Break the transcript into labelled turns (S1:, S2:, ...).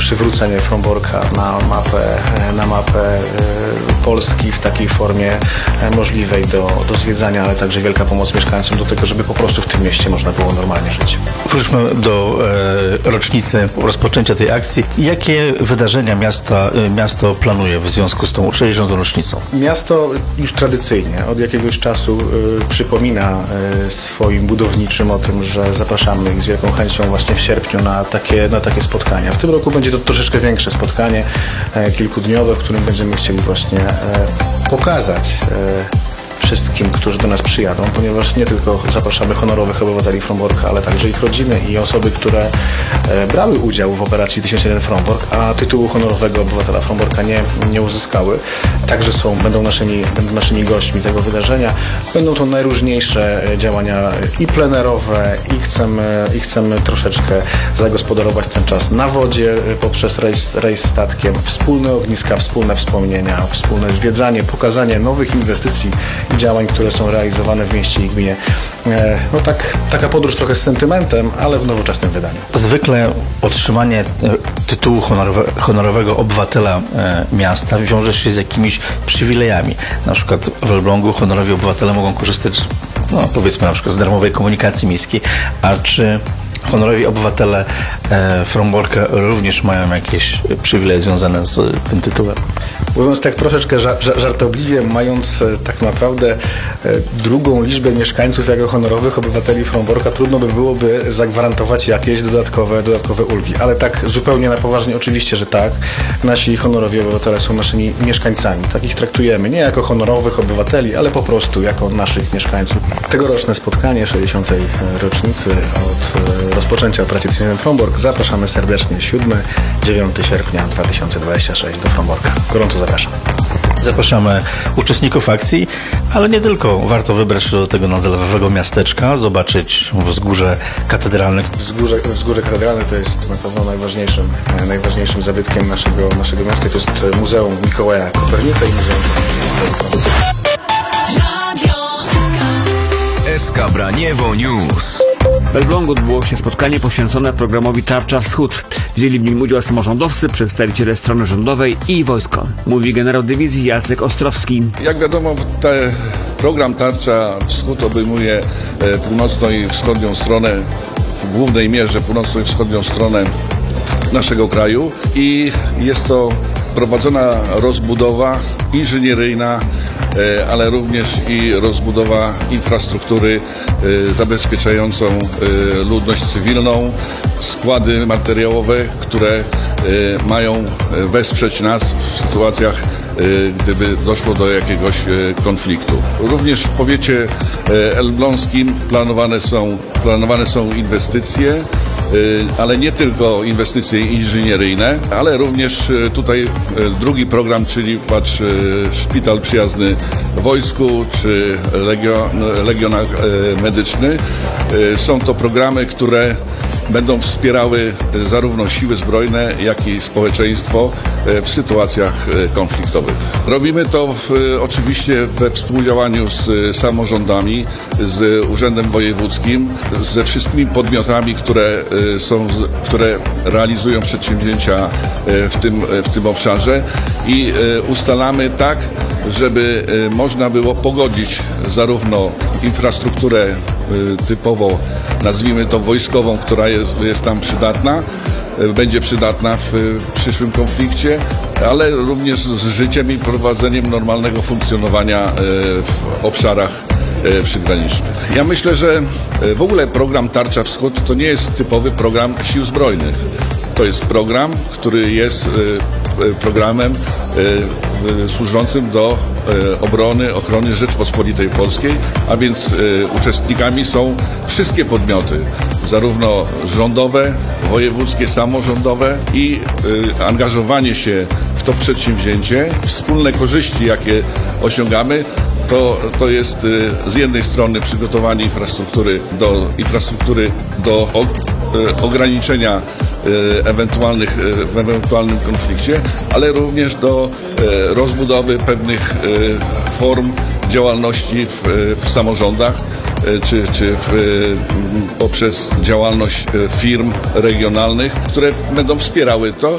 S1: przywrócenie Fromborka na mapę Polski w takiej formie możliwej do zwiedzania, ale także wielka pomoc mieszkańcom do tego, żeby po prostu w tym mieście można było normalnie żyć.
S2: Wróćmy do rocznicy rozpoczęcia tej akcji. Jakie wydarzenia miasto planuje w związku z tą 60. rocznicą?
S1: Miasto już tradycyjnie od jakiegoś czasu przypomina swoim budowniczym o tym, że zapraszamy ich z wielką chęcią właśnie w sierpniu na takie spotkania. W tym roku będzie to troszeczkę większe spotkanie, kilkudniowe, w którym będziemy chcieli właśnie pokazać wszystkim, którzy do nas przyjadą, ponieważ nie tylko zapraszamy honorowych obywateli Fromborka, ale także ich rodziny i osoby, które brały udział w operacji 1001 Frombork, a tytułu honorowego obywatela Fromborka nie uzyskały. Także będą naszymi gośćmi tego wydarzenia. Będą to najróżniejsze działania i plenerowe, i chcemy troszeczkę zagospodarować ten czas na wodzie poprzez rejs statkiem, wspólne ogniska, wspólne wspomnienia, wspólne zwiedzanie, pokazanie nowych inwestycji i działań, które są realizowane w mieście i gminie. No taka podróż trochę z sentymentem, ale w nowoczesnym wydaniu.
S2: Zwykle otrzymanie tytułu honorowego obywatela miasta wiąże się z jakimiś przywilejami. Na przykład w Elblągu honorowi obywatele mogą korzystać, powiedzmy na przykład z darmowej komunikacji miejskiej, a czy honorowi obywatele Fromborka również mają jakieś przywileje związane z tym tytułem?
S1: Mówiąc tak troszeczkę żartobliwie, mając tak naprawdę drugą liczbę mieszkańców jako honorowych obywateli Fromborka, trudno by byłoby zagwarantować jakieś dodatkowe ulgi. Ale tak zupełnie na poważnie, oczywiście, że tak. Nasi honorowi obywatele są naszymi mieszkańcami. Tak ich traktujemy nie jako honorowych obywateli, ale po prostu jako naszych mieszkańców. Tegoroczne spotkanie 60. rocznicy od rozpoczęcia operacji 1001 Frombork zapraszamy serdecznie 7-9 sierpnia 2026 do Fromborka. Gorąco zapraszam.
S2: Zapraszamy uczestników akcji, ale nie tylko. Warto wybrać się do tego nadzlewowego miasteczka, zobaczyć wzgórze katedralne.
S1: Wzgórze katedralne to jest na pewno najważniejszym zabytkiem naszego miasta. To jest Muzeum Mikołaja Kopernika i Muzeum
S3: SK Braniewo News.
S4: W Elblągu odbyło się spotkanie poświęcone programowi Tarcza Wschód. Wzięli w nim udział samorządowcy, przedstawiciele strony rządowej i wojsko. Mówi generał dywizji Jacek Ostrowski.
S5: Jak wiadomo, program Tarcza Wschód obejmuje północną i wschodnią stronę, w głównej mierze północną i wschodnią stronę naszego kraju i jest to prowadzona rozbudowa inżynieryjna, ale również i rozbudowa infrastruktury zabezpieczającą ludność cywilną, składy materiałowe, które mają wesprzeć nas w sytuacjach, gdyby doszło do jakiegoś konfliktu. Również w powiecie elbląskim planowane są inwestycje, ale nie tylko inwestycje inżynieryjne, ale również tutaj drugi program, czyli Szpital Przyjazny Wojsku czy Legionach Medyczny. Są to programy, które będą wspierały zarówno siły zbrojne, jak i społeczeństwo w sytuacjach konfliktowych. Robimy to oczywiście we współdziałaniu z samorządami, z Urzędem Wojewódzkim, ze wszystkimi podmiotami, które realizują przedsięwzięcia w tym obszarze i ustalamy tak, żeby można było pogodzić zarówno infrastrukturę typowo, nazwijmy to wojskową, która jest tam przydatna, będzie przydatna w przyszłym konflikcie, ale również z życiem i prowadzeniem normalnego funkcjonowania w obszarach przygranicznych. Ja myślę, że w ogóle program Tarcza Wschód to nie jest typowy program Sił Zbrojnych. To jest program, który jest programem służącym do ochrony Rzeczpospolitej Polskiej, a więc uczestnikami są wszystkie podmioty, zarówno rządowe, wojewódzkie, samorządowe i angażowanie się w to przedsięwzięcie, wspólne korzyści, jakie osiągamy, to jest z jednej strony przygotowanie infrastruktury do ograniczenia w ewentualnym konflikcie, ale również do rozbudowy pewnych form działalności w samorządach, czy poprzez działalność firm regionalnych, które będą wspierały to